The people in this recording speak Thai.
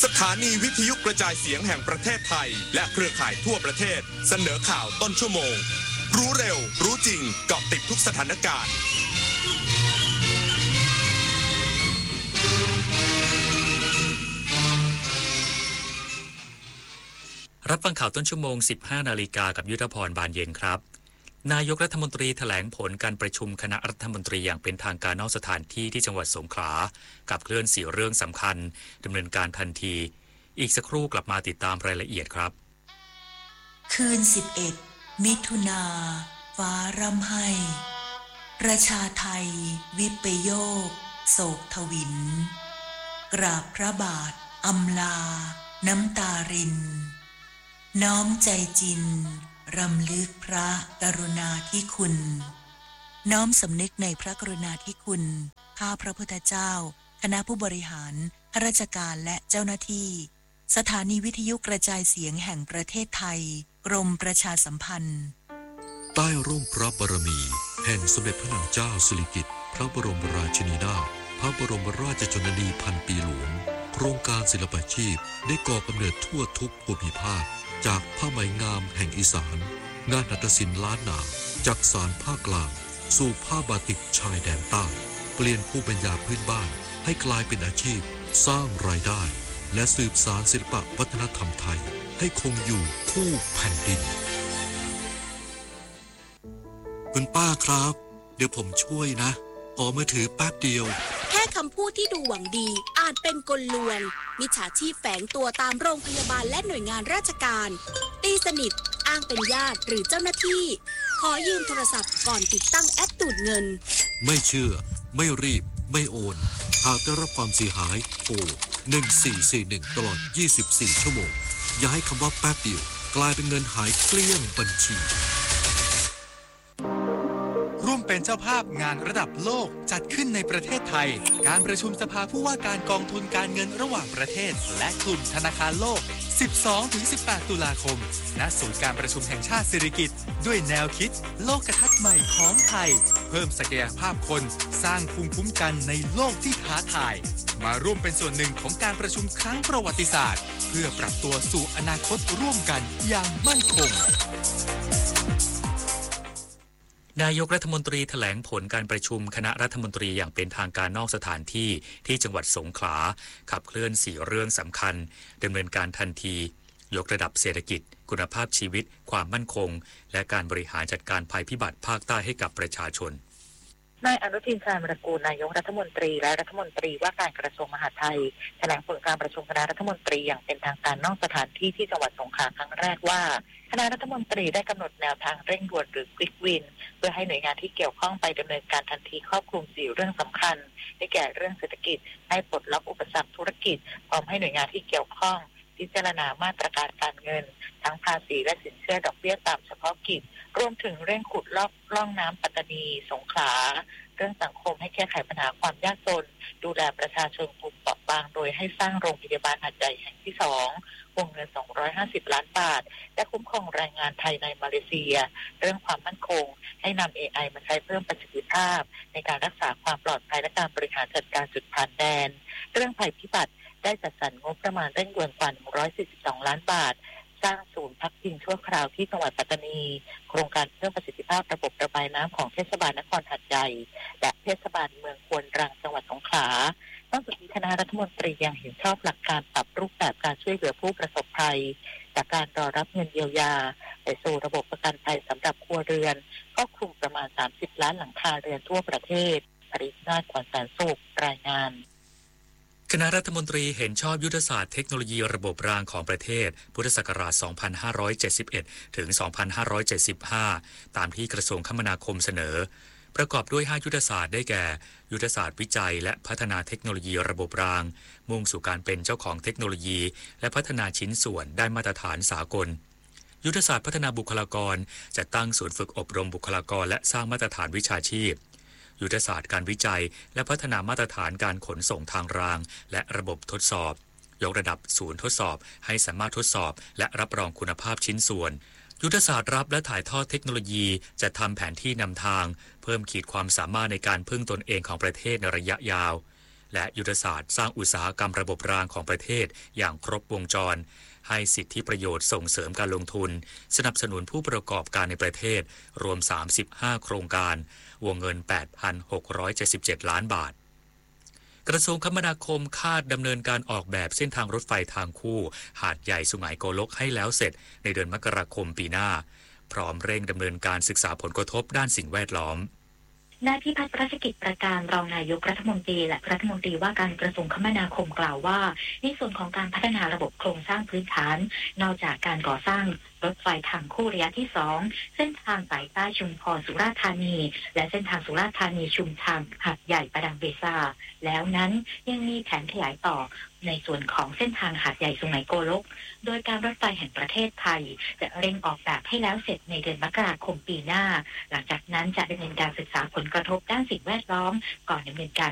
สถานีวิทยุกระจายเสียงแห่งประเทศไทยและเครือข่ายทั่วประเทศเสนอข่าวต้นชั่วโมงรู้เร็วรู้จริงเกาะติดทุกสถานการณ์รับฟังข่าวต้นชั่วโมง 15 นาฬิกากับยุทธพรบานเย็นครับนายกรัฐมนตรีแถลงผลการประชุมคณะรัฐมนตรีอย่างเป็นทางการนอกสถานที่ที่จังหวัดสงขลากับเคลื่อน4เรื่องสำคัญดำเนินการทันทีอีกสักครู่กลับมาติดตามรายละเอียดครับคืน11มิถุนาฟ้าร่ำไห้ประชาไทยวิปโยคโศกทวินกราบพระบาทอำลาน้ำตารินน้อมใจจินรำลึกพระกรุณาธิคุณน้อมสำนึกในพระกรุณาธิคุณข้าพระพุทธเจ้าคณะผู้บริหารข้าราชการและเจ้าหน้าที่สถานีวิทยุกระจายเสียงแห่งประเทศไทยกรมประชาสัมพันธ์ใต้ร่มพระบารมีแห่งสมเด็จพระนางเจ้าสิริกิติ์พระบรมราชินีนาถพระบรมราชชนนีพันปีหลวงโครงการศิลปาชีพได้ก่อกำเนิดทั่วทุกภูมิภาคจากผ้าไหมงามแห่งอีสานงานหัตถศิลป์ล้านนาจากสารภาคกลางสู่ผ้าบาติกชายแดนใต้เปลี่ยนภูมิปัญญาพื้นบ้านให้กลายเป็นอาชีพสร้างรายได้และสืบสานศิลปวัฒนธรรมไทยให้คงอยู่คู่แผ่นดินคุณป้าครับเดี๋ยวผมช่วยนะขอมือถือแป๊บเดียวแค่คำพูดที่ดูหวังดีอาจเป็นกลลวงมิจฉาชีพแฝงตัวตามโรงพยาบาลและหน่วยงานราชการตีสนิทอ้างเป็นญาติหรือเจ้าหน้าที่ขอยืมโทรศัพท์ก่อนติดตั้งแอปดูดเงินไม่เชื่อไม่รีบไม่โอนหากได้รับความเสียหายโทร1441ตลอด24ชั่วโมงอย่าให้คำว่าแป๊บเดียวกลายเป็นเงินหายเกลี้ยงบัญชีร่วมเป็นเจ้าภาพงานระดับโลกจัดขึ้นในประเทศไทยการประชุมสภาผู้ว่าการกองทุนการเงินระหว่างประเทศและกลุ่มธนาคารโลก 12-18 ตุลาคมณศูนย์การประชุมแห่งชาติสิริกิติ์ด้วยแนวคิดโลกทัศน์ใหม่ของไทยเพิ่มศักยภาพคนสร้างภูมิคุ้มกันในโลกที่ท้าทายมาร่วมเป็นส่วนหนึ่งของการประชุมครั้งประวัติศาสตร์เพื่อปรับตัวสู่อนาคตร่วมกันอย่างมั่นคงนายกรัฐมนตรีแถลงผลการประชุมคณะรัฐมนตรีอย่างเป็นทางการนอกสถานที่ที่จังหวัดสงขลาขับเคลื่อน4เรื่องสำคัญดำเนินการทันทียกระดับเศรษฐกิจคุณภาพชีวิตความมั่นคงและการบริหารจัดการภัยพิบัติภาคใต้ให้กับประชาชนนายอนุทินชาญวิรากูลนายกรัฐมนตรีและรัฐมนตรีว่าการกระทรวงมหาดไทยแถลงผลการประชุมคณะรัฐมนตรีอย่างเป็นทางการนอกสถานที่ที่จังหวัดสงขลาครั้งแรกว่าคณะรัฐมนตรีได้กำหนดแนวทางเร่งด่วนหรือ Quick Win เพื่อให้หน่วยงานที่เกี่ยวข้องไปดำเนินการทันทีครอบคลุม4เรื่องสำคัญได้แก่เรื่องเศรษฐกิจให้ปลดล็อกอุปสรรคธุรกิจพร้อมให้หน่วยงานที่เกี่ยวข้องพิจารณามาตรการการเงินทั้งภาษีและสินเชื่อดอกเบี้ยตามเฉพาะกิจรวมถึงเร่งขุดลอกล่องน้ำปัตตานีสงขลาเรื่องสังคมให้แก้ไขปัญหาความยากจนดูแลประชาชนกลุ่มเปราะบางโดยให้สร้างโรงพยาบาลหาดใหญ่แห่งที่2วงเงิน250ล้านบาทและคุ้มครองแรงงานไทยในมาเลเซียเรื่องความมั่นคงให้นำ AI มาใช้เพิ่มประสิทธิภาพในการรักษาความปลอดภัยและการบริหารจัดการจุดผ่านแดนเรื่องภัยพิบัติได้จัดสรรงบประมาณเร่งด่วนกว่า142ล้านบาทสร้างศูนย์พักพิงชั่วคราวที่จังหวัดปัตตานีโครงการเพิ่มประสิทธิภาพระบบระบายน้ำของเทศบาลนครหาดใหญ่และเทศบาลเมืองควนรังจังหวัดสงขลานอกจากนี้คณะรัฐมนตรียังเห็นชอบหลักการปรับรูปแบบการช่วยเหลือผู้ประสบภัยจากการรอรับเงินเยียวยาไปสู่ระบบประกันภัยสำหรับครัวเรือนครอบคลุมประมาณ30ล้านหลังคาเรือนทั่วประเทศปรินาถ ขวัญแสนสุขรายงานคณะรัฐมนตรีเห็นชอบยุทธศาสตร์เทคโนโลยีระบบรางของประเทศพุทธศักราช 2571 ถึง 2575 ตามที่กระทรวงคมนาคมเสนอประกอบด้วย5ยุทธศาสตร์ได้แก่ยุทธศาสตร์วิจัยและพัฒนาเทคโนโลยีระบบรางมุ่งสู่การเป็นเจ้าของเทคโนโลยีและพัฒนาชิ้นส่วนได้มาตรฐานสากลยุทธศาสตร์พัฒนาบุคลากรจัดตั้งศูนย์ฝึกอบรมบุคลากรและสร้างมาตรฐานวิชาชีพยุทธศาสตร์การวิจัยและพัฒนามาตรฐานการขนส่งทางรางและระบบทดสอบยกระดับศูนย์ทดสอบให้สามารถทดสอบและรับรองคุณภาพชิ้นส่วนยุทธศาสตร์รับและถ่ายทอดเทคโนโลยีจะทำแผนที่นำทางเพิ่มขีดความสามารถในการพึ่งตนเองของประเทศในระยะยาวและยุทธศาสตร์สร้างอุตสาหกรรมระบบรางของประเทศอย่างครบวงจรให้สิทธิประโยชน์ส่งเสริมการลงทุนสนับสนุนผู้ประกอบการในประเทศรวม35โครงการวงเงิน 8,677 ล้านบาทกระทรวงคมนาคมคาดดำเนินการออกแบบเส้นทางรถไฟทางคู่หาดใหญ่สุไหงโกลกให้แล้วเสร็จในเดือนมกราคมปีหน้าพร้อมเร่งดำเนินการศึกษาผลกระทบด้านสิ่งแวดล้อมนายพิพัฒน์รัชกิจประการรองนายกรัฐมนตรีและรัฐมนตรีว่าการกระทรวงคมนาคมกล่าวว่าในส่วนของการพัฒนาระบบโครงสร้างพื้นฐานนอกจากการก่อสร้างรถไฟทางคู่ระยะที่2เส้นทางสายใต้ชุมพรสุราษฎร์ธานีและเส้นทางสุราษฎร์ธานีชุมทางหาดใหญ่ประดังเบซาแล้วนั้นยังมีแผนขยายต่อในส่วนของเส้นทางหาดใหญ่สุไหงโกลกโดยการรถไฟแห่งประเทศไทยจะเร่งออกแบบให้แล้วเสร็จในเดือนมกราคมปีหน้าหลังจากนั้นจะดำเนินการศึกษาผลกระทบด้านสิ่งแวดล้อมก่อนดำเนินการ